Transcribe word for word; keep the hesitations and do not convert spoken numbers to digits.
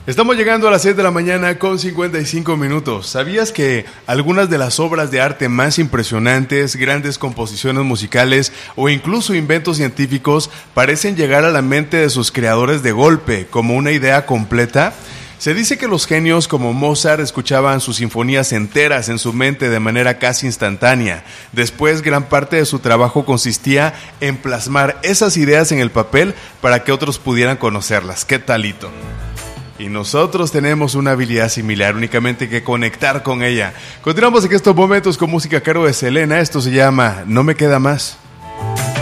Estamos llegando a las seis de la mañana con cincuenta y cinco minutos. ¿Sabías que algunas de las obras de arte más impresionantes, grandes composiciones musicales o incluso inventos científicos parecen llegar a la mente de sus creadores de golpe, como una idea completa? Se dice que los genios como Mozart escuchaban sus sinfonías enteras en su mente de manera casi instantánea. Después, gran parte de su trabajo consistía en plasmar esas ideas en el papel para que otros pudieran conocerlas. ¿Qué talito? Y nosotros tenemos una habilidad similar, únicamente hay que conectar con ella. Continuamos en estos momentos con música a cargo de Selena. Esto se llama No me queda más.